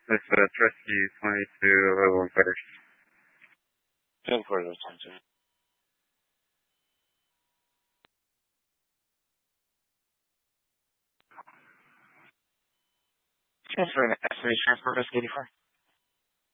This is Rescue 22 level fighters. Ten for those 22. Transferring the S3 transport risk 84.